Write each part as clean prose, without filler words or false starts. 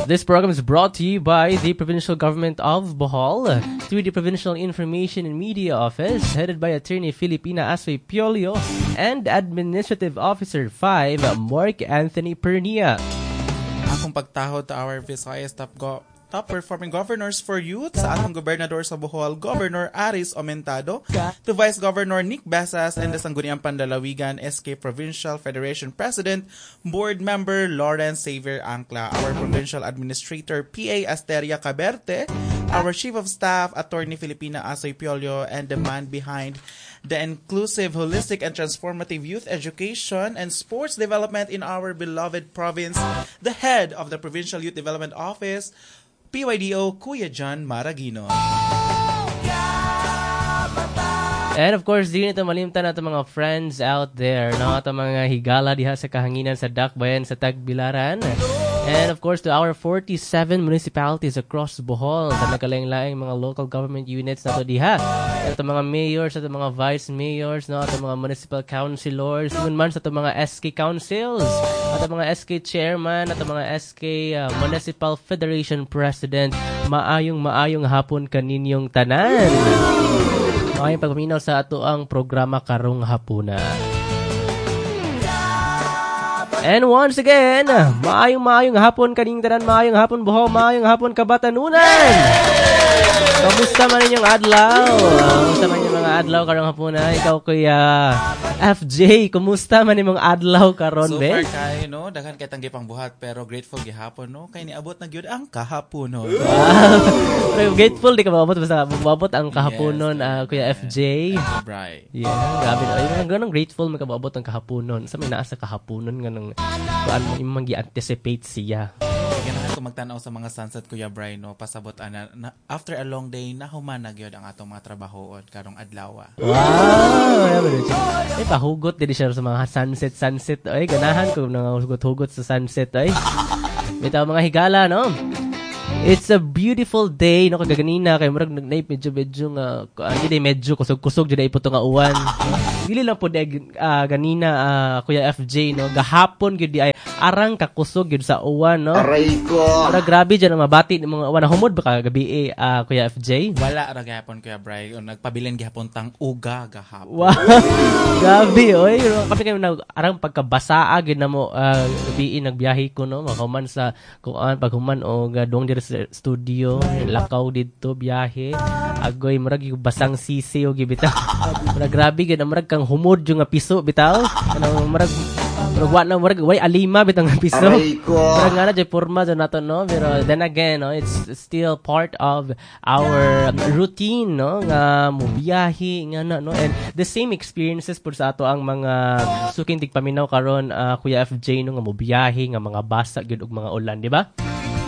This program is brought to you by the Provincial Government of Bohol through the Provincial Information and Media Office headed by Attorney Filipina Asway Piolio and Administrative Officer 5 Mark Anthony Pernia. Akong pagtahod to our Visayas top performing governors for youth sa atong gobernador sa Bohol, Governor Aris Aumentado, to Vice Governor Nick Besas and the Sangguniang Pandalawigan SK Provincial Federation President, Board Member Lawrence Xavier Ancla, our Provincial Administrator PA Asteria Caberte, our Chief of Staff Attorney Filipina Asway Piolio, and the man behind the inclusive, holistic, and transformative youth education and sports development in our beloved province, the head of the Provincial Youth Development Office, PYDO, Kuya John Maragino. And of course, di nito malimtan nato mga friends out there, no? Ato mga higala diha sa kahanginan sa Dakbayan sa Tagbilaran. And of course, to our 47 municipalities across Bohol, sa nagkalaing-laing mga local government units na to diha. At mga mayors, at mga vice mayors, no? At mga municipal councilors, even man sa mga SK councils, at mga SK chairman, at mga SK Municipal Federation President, maayong hapon kaninyong tanan. Maayong pagpaminaw sa ato ang programa karong hapuna. And once again, maayong hapon kaning tanan, maayong hapon Bohol, maayong hapon Kabatanunan. Kamusta man inyong adlaw? Kamusta man inyong mga adlaw karong hapuna? Ikaw Kuya FJ, kumusta man imong adlaw karon be? Super kay no, daghan kay tanggi pang buhat pero grateful gihapon no kay niabot na gyud ang kahaponon. Wow. Grateful di ka maabot basta maabot ang kahaponon, Kuya FJ. Right. Yeah, grabe na. Ay, ganun grateful magkaabot ang kahaponon. Sa may naa sa kahaponon ganung kuan mo imong gi-anticipate siya. Ganahan ko magtanaw sa mga sunset Kuya Brian no, pasabot ana after a long day nahuman na gyud ang atong mga trabahoon karong adlaw. Wow, pahugot din siya sa mga sunset. Ay, ganahan ko ng hugot sa sunset. Ay, bitaw mga higala, no? It's a beautiful day, no? Kagaganina, kay murag nag-naip medyo nga, hindi medyo kusog-kusog dyan na ipo nga uwan. Dili lang po ganina, Kuya FJ, no? Gahapon yun di ay arang kakusog yun sa uwan, no? Aray ko! Pero grabe dyan ang mabati ng mga uwan. Humod ba ka gabi, Kuya FJ? Wala ra gahapon Kuya Brian. Nagpabilin gihapon tang uga gahapon. Wow! Gabi, oy. Kami kayo arang pagkabasaa, yun na mo, gabi nagbiyahe ko, no? Makahuman sa kuan, paghuman o gadong dito sa studio, lakaw dito, biyahe. Agoy, marag yung basang sisi o gibitaw. Marag grabe, gana marag kang humod yung piso, bitaw. Ano, marag way alima bitang piso. Marag nga na, jay forma dyan nato, no? Pero then again, no, it's still part of our routine, no? Nga mubiyahe, nga na, no? And the same experiences po sa ato ang mga suking tigpaminaw karon, Kuya FJ, no? Nga mubiyahe, nga mga basa, yun, mga ulan, di ba?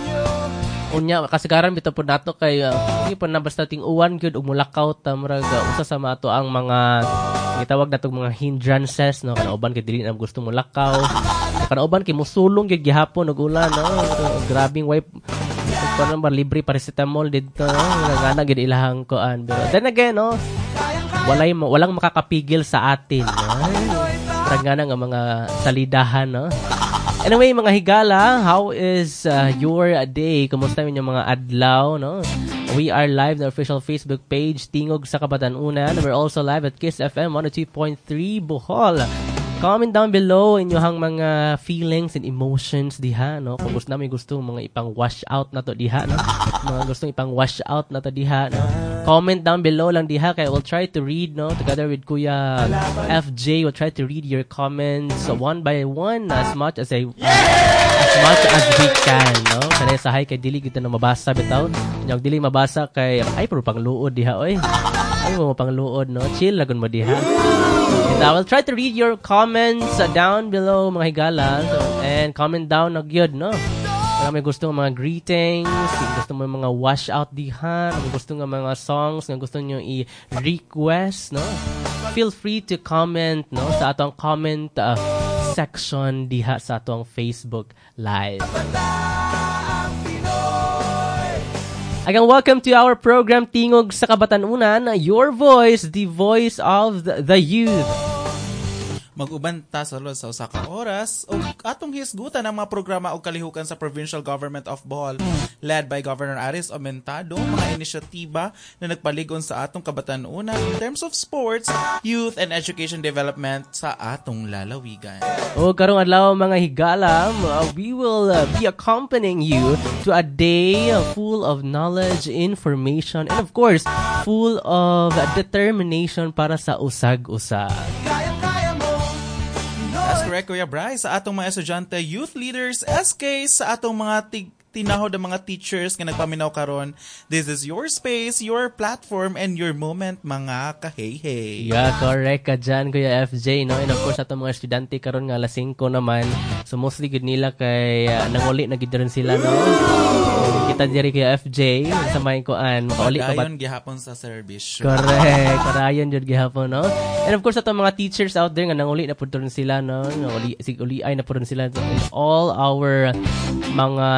Unya kasagaran bitaw po nato kay hindi po na basta ting uwan gyud ug mulakaw ta murag usa sa mato ang mga gitawag natong mga hindrances, no? Kanauban kay dili na gusto mo lakaw, kanauban kay musulong gyud gihapon og ulan, no? Grabing wipe parang ba libre paracetamol dito, no? Ngana gyud ilahang kuan. Pero then again, no, walang makakapigil sa atin, no? Parang nga mga salidahan, no? Anyway, mga higala, how is your day? Kumusta yung mga adlaw, no? We are live on the official Facebook page, Tingog sa Kabatanunan. We're also live at Kiss FM 102.3 Bohol. Comment down below inyong mga feelings and emotions diha, no? Kung gusto namin mga ipang wash out na to diha, no? Mga gustong ipang wash out na to diha, no? Comment down below lang diha kaya we'll try to read, no? Together with Kuya FJ, we'll try to read your comments one by one as much as we can, no? Kaya sahay kay dili kita na mabasa bitaw. Yung dili mabasa kay ay puro pangluod diha, oy. Ay mo pangluod, no? Chill lagon mo diha. And I will try to read your comments down below, mga higala. And comment down na gyud, no? Kung may gusto ng mga greetings, kung gusto mo mga wash out diha, kung gusto ng mga songs, kung gusto nyo i-request, no? Feel free to comment, no? Sa atong comment section diha sa atong Facebook Live. Again, welcome to our program Tingog sa Kabatanunan, your voice, the voice of the youth. Mag-uban ta sa lod sa usa ka oras ug atong hisgutan ang mga programa ug kalihukan sa Provincial Government of Bohol led by Governor Aris Omentado, mga inisyatiba na nagpaligon sa atong kabatan-una in terms of sports, youth and education development sa atong lalawigan. O karong adlaw mga higala, we will be accompanying you to a day full of knowledge, information, and of course, full of determination para sa usag-usag. That's correct, Kuya Bry. Sa atong mga estudyante, youth leaders, SK, sa atong mga tinahod ng mga teachers nga nagpaminaw karon, this is your space, your platform, and your moment, mga kahey-hey. Yeah, correct ka dyan, Kuya FJ, no? And of course, atong mga estudyante karon nga alas 5 naman. So mostly good nila kay nanguli na gid rin sila, no? Kita diri Kuya FJ sa may kuan, makauli ka ba? Padayon gihapon sa service. Correct. Padayon jud gihapon, no? And of course, atong mga teachers out there nga nanguli na pud rin sila, no? Uli ay na pud rin sila. And all our mga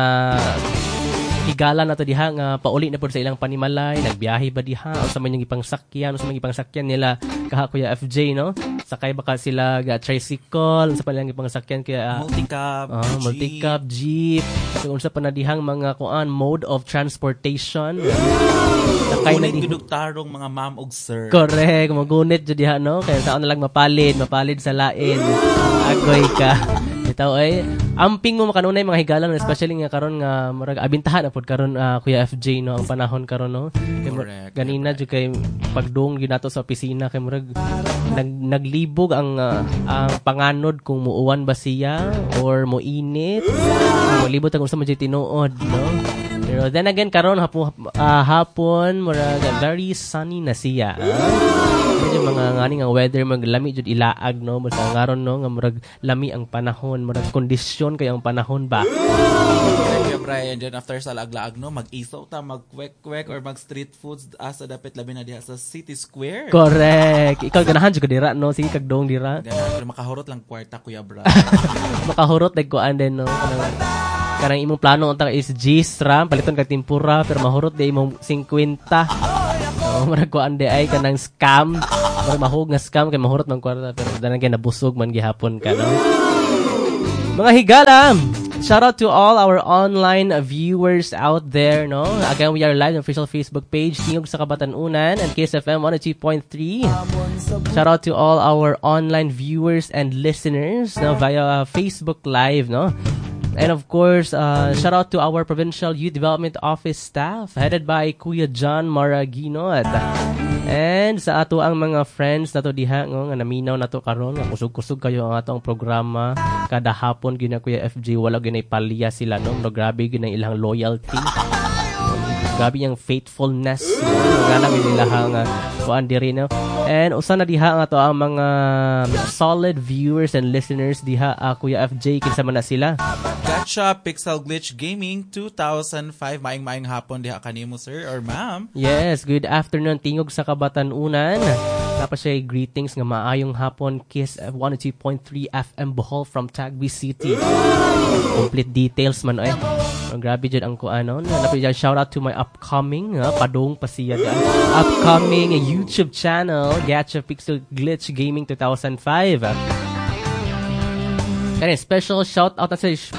higala na to diha nga pauli na pud sa ilang panimalay, nagbiyahe ba diha o sa man yung ipangsakyan, o sa mga ipangsakyan nila kaha Kuya FJ, no? Sakay baka sila ga tricycle, sa palang ipangsakyan kaya multi-cab, jeep, so unsa pa na dihang mga kuan mode of transportation. Sakay na diha tarong mga ma'am ug sir. Correct, magunit jud diha, no? Kaya saan na lang mapalid sa lain. Agoy ka. Itaw ay amping mo makanunay mga higalan, especially nga karon nga murag abintahan na pud karon Kuya FJ, no, ang panahon karon, no. Kay ganina jud kay pagdung gyud nato sa opisina kay murag naglibog ang panganod kung muuwan ba siya or moinit. Malibot ang unsa man jud tinuod, no. Pero then again karon hapon murag very sunny na siya. Medyo mga ngani nga weather maglami jud ilaag, no, basta karon, no, nga murag lami ang panahon, murag kondisyon kay ang panahon ba. Kuya Brian, then after sa laag-laag, no, mag-isaw ta, mag-kwek-kwek or mag-street foods asa dapit labi na diha sa City Square. Correct. Ikaw ganahan jud ka dira, no, sige kag dong dira. Ganahan pero makahurot lang kwarta, Kuya Brian. Makahurot like kuan din, no. Kanang imong plano unta is G-Stram, paliton kag tempura, pero mahurot di imong 50. So, marag kuan di ay kanang scam. Marag mahug nga scam kay mahurot man kwarta, pero danang nabusog man gihapon ka, no. Mga higala, shout out to all our online viewers out there, no. Again, we are live on official Facebook page, Tingog sa Kabatanunan and KSFM 102.3. Shout out to all our online viewers and listeners, no, via Facebook Live, no. And of course, shout out to our Provincial Youth Development Office staff headed by Kuya John Maraginot. And sa ato ang mga friends nato diha nga naminaw nato karon nga kusog-kusog kayo ang atong programa kada hapon gyud na Kuya FJ, wala gyud nay palya sila, no. Grabe gyud ang ilang loyalty. Grabe yung faithfulness, nga lang nila nga kuan diri, no. And usa na diha nga to ang mga solid viewers and listeners diha Kuya FJ, kinsa man na sila. Gotcha Pixel Glitch Gaming 2005, maing hapon diha kanimo sir or ma'am. Yes, good afternoon Tingog sa Kabatanunan. Tapos siya greetings nga maayong hapon Kiss 102.3 FM Bohol from Tagbi City. Complete details man ay. Grabe jud ang kuanon. Shout out to my upcoming padung pasiya upcoming YouTube channel Gotcha Pixel Glitch Gaming 2005. Kaya special shout out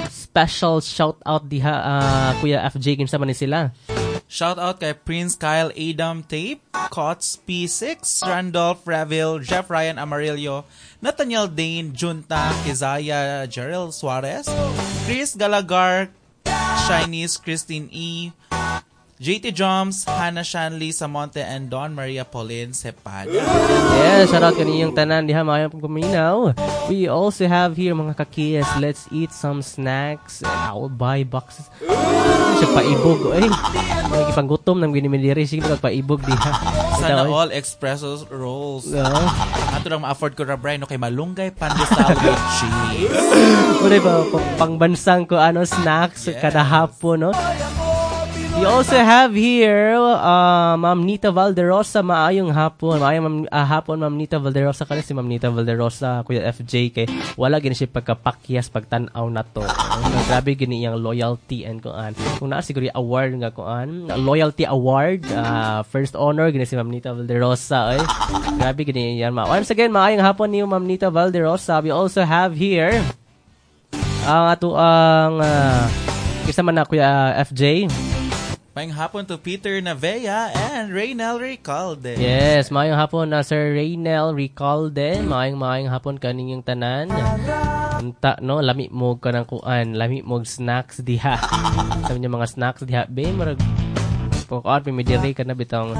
diha Kuya FJ, kinsa man ni sila. Shout out kay Prince Kyle Adam Tape, Cots P6, Randolph Reville, Jeff Ryan Amarillo, Nathaniel Dane Junta, Isaiah Gerald Suarez, Chris Galagar, Chinese Christine E, JT Joms, Hannah Shanley Samonte, and Don Maria Pauline Cepeda. Yeah, shout out kaniyong tanan diha mga paminaw. We also have here mga kakiyas. Let's eat some snacks and I will buy boxes. Siya paibog. Ay, nagipanggutom ng ginimidiri. Sige paibog diha. Sana all espresso rolls. Ato lang ma-afford ko ra Brian, no, kay malunggay pandesal with cheese. Muna ba pangbansang ko snacks kada hapon, no? We also have here Ma'am Nita Valderosa. Maayong hapon. Maayong hapon, Ma'am Nita Valderosa. Kasi si Ma'am Nita Valderosa, Kuya FJ, kay wala gini siya pagkapakyas pagtanaw na to. Grabe gini yung loyalty and kuan. Kung naa siguro yung award nga kuan, loyalty award, first honor gini si Ma'am Nita Valderosa. Grabe gini yan. Once again, maayong hapon niyo, Ma'am Nita Valderosa. We also have here ang isa man na Kuya FJ. Mayong hapon to Peter Navea and Reynel Recalde. Yes, mayong hapon na Sir Reynel Recalde. Mayong hapon kaninyong tanan. Unta, no, lami mo ka ng kuan, lami mo snacks diha. Sabi niya mga snacks diha, be, marag kuan, pimidiri ka na bitang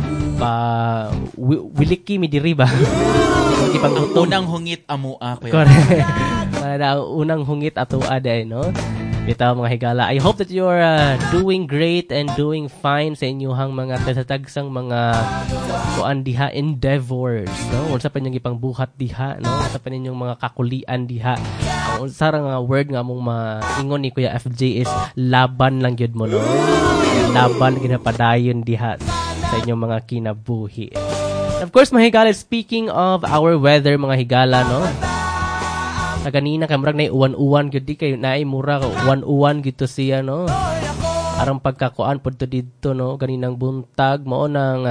wiliki midiri ba? Unang hungit amua ko. Correct. Para unang hungit ato ada, no? Bitaw mga higala. I hope that you're doing great and doing fine sa inyong mga tatatagsang mga kuan diha endeavors, no? Unsa pa ninyong ipang buhat diha, no? Unsa pa ninyong mga kakulian diha. Ang sarang word nga mong maingon ni Kuya FJ is laban lang gyud mo, no? Laban ginapadayon diha sa inyong mga kinabuhi. Of course, mga higala, speaking of our weather, mga higala, no? Kanina kay murag nay uwan-uwan gyud di kay naay mura uwan-uwan gito siya, no. Arang pagkakuan pudto didto, no, ganinang buntag mao nang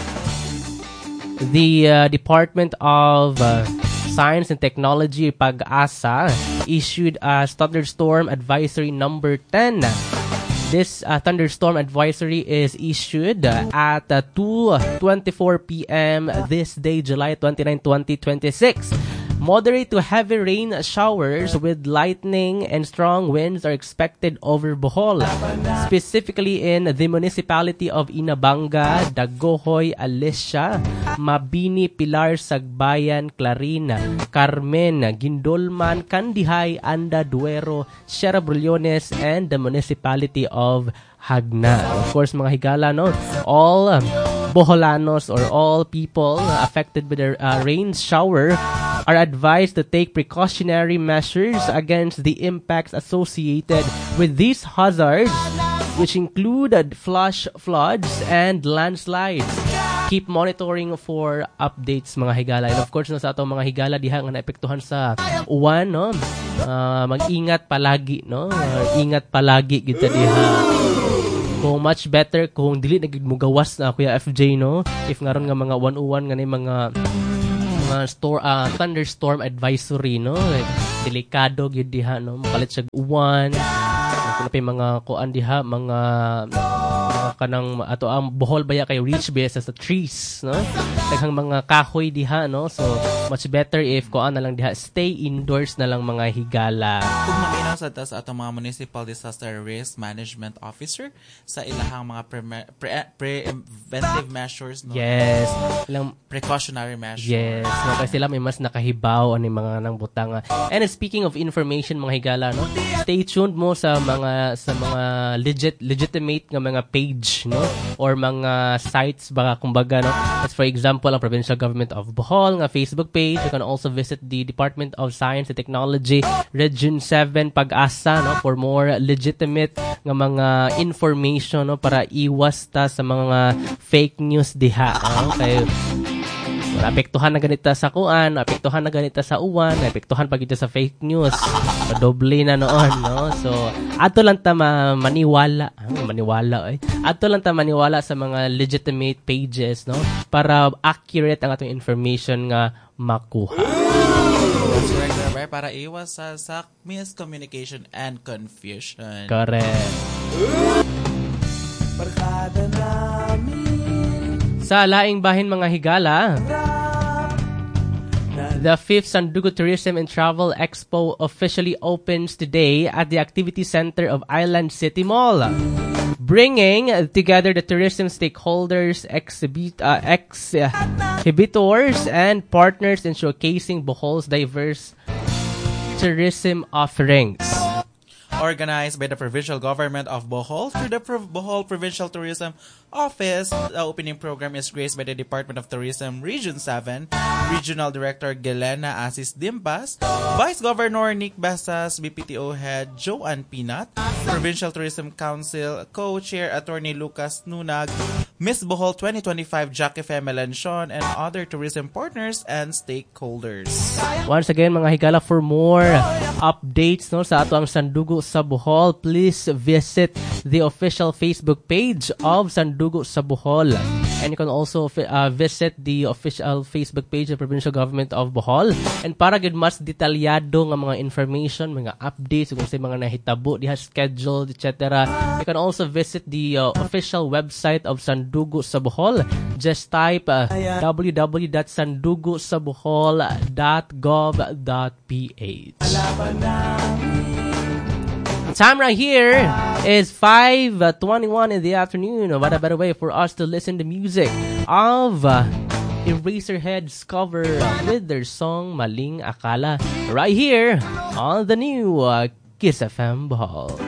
the Department of Science and Technology Pag-asa issued a thunderstorm advisory number 10. This thunderstorm advisory is issued at 2:24 p.m. this day, July 29, 2026. Moderate to heavy rain showers with lightning and strong winds are expected over Bohol, specifically in the municipality of Inabanga, Dagohoy, Alicia, Mabini, Pilar, Sagbayan, Clarina, Carmen, Gindolman, Candihay, Anda, Duero, Sierra Briones, and the municipality of Hagna. Of course, mga higala, no, all Boholanos or all people affected by the rain shower are advised to take precautionary measures against the impacts associated with these hazards, which include flash floods and landslides. Keep monitoring for updates, mga higala. And of course, no, sa atong mga higala diha nga naapektuhan sa uwan, no, mag-ingat palagi, no, ingat palagi kita diha. Kung much better kung dili na gid mo gawas na Kuya FJ, no, if ngaron nga mga uwan-uwan nga ni mga thunderstorm advisory, no, like, delikado gyud diha, no, makalit siya uwan, kung mga kuan diha, mga kanang ato ang Bohol baya kay rich base sa trees, no, daghang mga kahoy diha, no, so much better if kuan na lang diha, stay indoors na lang, mga higala. Kung maminaw sa tas atong mga municipal disaster risk management officer sa ilahang mga preventive measures, no, yes, ilang precautionary measures, yes, no, kasi sila may mas nakahibaw ani mga nang butang. And speaking of information, mga higala, no, stay tuned mo sa mga legitimate nga mga page, no, or mga sites baka kumbaga, no. As for example, ang Provincial Government of Bohol nga Facebook page. You can also visit the Department of Science and Technology Region 7 Pag-asa, no, for more legitimate nga mga information, no, para iwas ta sa mga fake news diha, no. Kay apektuhan na ganita sa kuan, apektuhan na ganita sa uwan, apektuhan pa gito sa fake news. Doble na noon, no. So, ato lang ta maniwala, ato lang ta maniwala sa mga legitimate pages, no, para accurate ang atong information nga makuha. That's correct, para iwas sa miscommunication and confusion. Correct. Sa laing bahin, mga higala, the 5th Sandugo Tourism and Travel Expo officially opens today at the Activity Center of Island City Mall, bringing together the tourism stakeholders, exhibitors, and partners in showcasing Bohol's diverse tourism offerings. organized by the Provincial Government of Bohol through the Bohol Provincial Tourism Office. The opening program is graced by the Department of Tourism Region 7, Regional Director Gelena Asis Dimpas, Vice Governor Nick Basas, BPTO Head Joanne Pinat, Provincial Tourism Council Co-Chair Attorney Lucas Nunag, Miss Bohol 2025 Jackie Melanchon, and other tourism partners and stakeholders. Once again, mga higala, for more updates no sa ato ang Sandugo sa Bohol, please visit the official Facebook page of Sandugo sa Bohol. And you can also visit the official Facebook page of the Provincial Government of Bohol. And para gid mas detalyado nga mga information, mga updates kung sa mga nahitabo, diha scheduled, etc. You can also visit the official website of Sandugo sa Bohol. Just type www.sandugosabohol.gov.ph. Time right here is 5:21 in the afternoon. What a better way for us to listen to music of Eraserhead's cover with their song Maling Akala right here on the new Kiss FM Bohol.